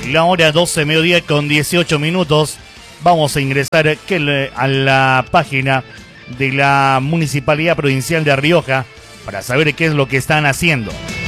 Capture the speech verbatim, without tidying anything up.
La hora doce, mediodía con dieciocho minutos. Vamos a ingresar a la página de la Municipalidad Provincial de Rioja para saber qué es lo que están haciendo.